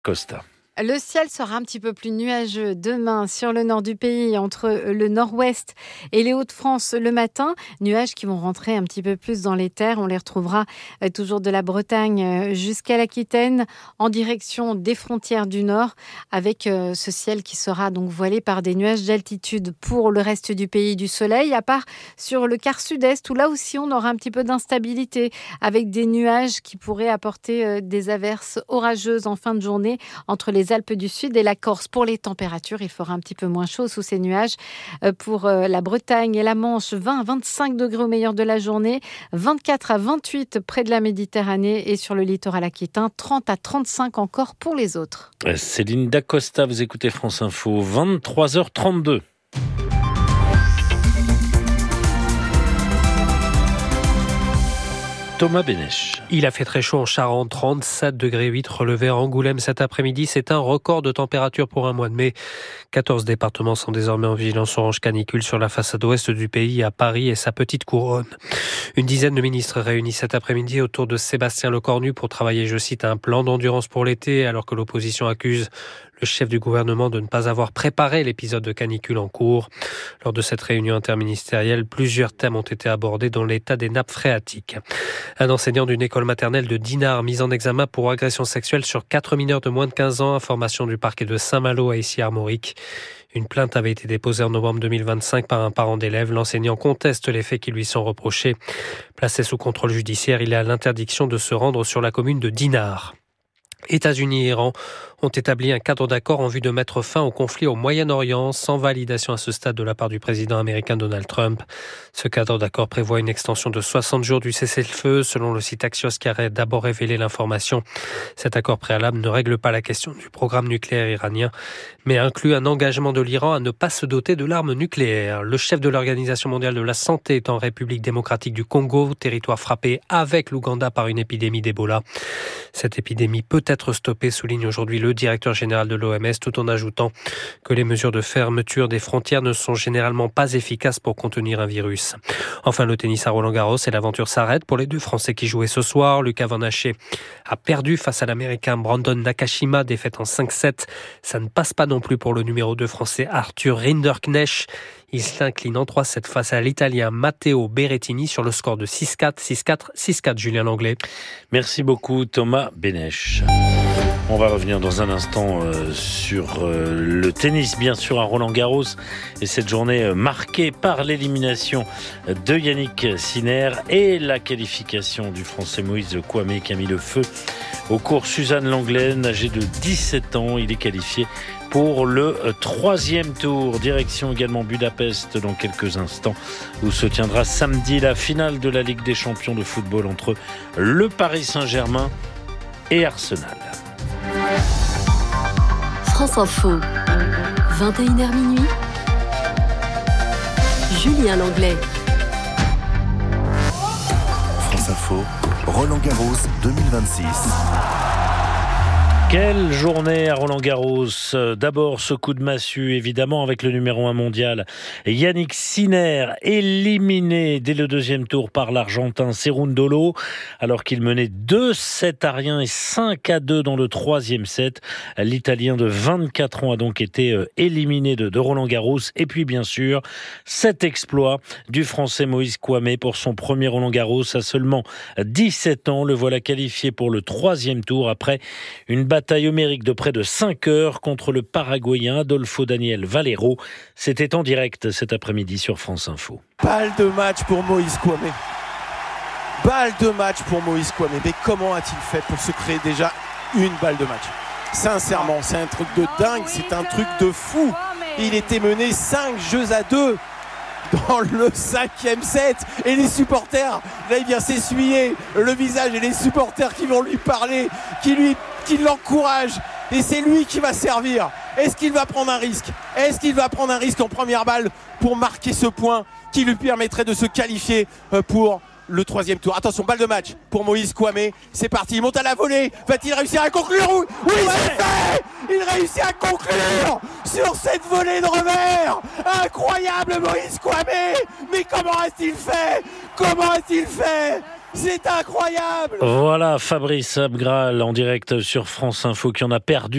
Costa. Le ciel sera un petit peu plus nuageux demain sur le nord du pays, entre le nord-ouest et les Hauts-de-France le matin. Nuages qui vont rentrer un petit peu plus dans les terres. On les retrouvera toujours de la Bretagne jusqu'à l'Aquitaine, en direction des frontières du nord, avec ce ciel qui sera donc voilé par des nuages d'altitude. Pour le reste du pays, du soleil, à part sur le quart sud-est, où là aussi on aura un petit peu d'instabilité, avec des nuages qui pourraient apporter des averses orageuses en fin de journée entre les Alpes du Sud et la Corse. Pour les températures, il fera un petit peu moins chaud sous ces nuages. Pour la Bretagne et la Manche, 20 à 25 degrés au meilleur de la journée, 24 à 28 près de la Méditerranée et sur le littoral aquitain, 30 à 35 encore pour les autres. Céline Dacosta, vous écoutez France Info, 23h32. Thomas Bénèche. Il a fait très chaud en Charente, 37 degrés 8 relevés à Angoulême cet après-midi. C'est un record de température pour un mois de mai. 14 départements sont désormais en vigilance orange canicule sur la façade ouest du pays, à Paris et sa petite couronne. Une dizaine de ministres réunis cet après-midi autour de Sébastien Lecornu pour travailler, je cite, un plan d'endurance pour l'été, alors que l'opposition accuse le chef du gouvernement de ne pas avoir préparé l'épisode de canicule en cours. Lors de cette réunion interministérielle, plusieurs thèmes ont été abordés, dont l'état des nappes phréatiques. Un enseignant d'une école maternelle de Dinard mis en examen pour agression sexuelle sur 4 mineurs de moins de 15 ans, information du parquet de Saint-Malo à Issy-Armorique. Une plainte avait été déposée en novembre 2025 par un parent d'élève. L'enseignant conteste les faits qui lui sont reprochés. Placé sous contrôle judiciaire, il a l'interdiction de se rendre sur la commune de Dinard. États-Unis et Iran ont établi un cadre d'accord en vue de mettre fin au conflit au Moyen-Orient, sans validation à ce stade de la part du président américain Donald Trump. Ce cadre d'accord prévoit une extension de 60 jours du cessez-le-feu, selon le site Axios qui a d'abord révélé l'information. Cet accord préalable ne règle pas la question du programme nucléaire iranien, mais inclut un engagement de l'Iran à ne pas se doter de l'arme nucléaire. Le chef de l'Organisation mondiale de la santé est en République démocratique du Congo, territoire frappé avec l'Ouganda par une épidémie d'Ebola. Cette épidémie peut être stoppée, souligne aujourd'hui le directeur général de l'OMS, tout en ajoutant que les mesures de fermeture des frontières ne sont généralement pas efficaces pour contenir un virus. Enfin, le tennis à Roland-Garros et l'aventure s'arrête pour les deux Français qui jouaient ce soir. Lucas Van Haché a perdu face à l'Américain Brandon Nakashima, défaite en 5-7. Ça ne passe pas non plus pour le numéro 2 français Arthur Rinderknecht. Il s'incline en 3-7 face à l'Italien Matteo Berrettini sur le score de 6-4, 6-4, 6-4. Julien Langlais. Merci beaucoup Thomas Bénèche. On va revenir dans un instant sur le tennis, bien sûr, à Roland-Garros. Et cette journée marquée par l'élimination de Yannick Sinner et la qualification du Français Moïse Kouamé qui a mis le feu au cours Suzanne Lenglen, âgé de 17 ans. Il est qualifié pour le 3e tour. Direction également Budapest dans quelques instants, où se tiendra samedi la finale de la Ligue des Champions de football entre le Paris Saint-Germain et Arsenal. France Info, 21h minuit. Julien Langlais. France Info, Roland-Garros 2026. Quelle journée à Roland-Garros. D'abord ce coup de massue évidemment avec le numéro 1 mondial Yannick Sinner, éliminé dès le 2e tour par l'Argentin Cerundolo alors qu'il menait 2-7 à rien et 5-2 dans le 3e set. L'Italien de 24 ans a donc été éliminé de Roland-Garros. Et puis bien sûr cet exploit du Français Moïse Kouamé pour son premier Roland-Garros à seulement 17 ans. Le voilà qualifié pour le 3e tour après une bataille homérique de près de 5 heures contre le Paraguayen Adolfo Daniel Valero. C'était en direct cet après-midi sur France Info. Balle de match pour Moïse Kouamé. Balle de match pour Moïse Kouamé. Mais comment a-t-il fait pour se créer déjà une balle de match ? Sincèrement, c'est un truc de dingue, c'est un truc de fou. Il était mené 5 jeux à 2 dans le 5e set. Et les supporters, là il vient s'essuyer le visage et les supporters qui vont lui parler, qui l'encouragent. Et c'est lui qui va servir. Est-ce qu'il va prendre un risque ? Est-ce qu'il va prendre un risque en première balle pour marquer ce point qui lui permettrait de se qualifier pour le 3e tour? Attention, balle de match pour Moïse Kouamé. C'est parti, il monte à la volée. Va-t-il réussir à conclure? Oui, c'est fait! Il réussit à conclure sur cette volée de revers. Incroyable Moïse Kouamé. Mais comment a-t-il fait? C'est incroyable. Voilà Fabrice Abgral en direct sur France Info qui en a perdu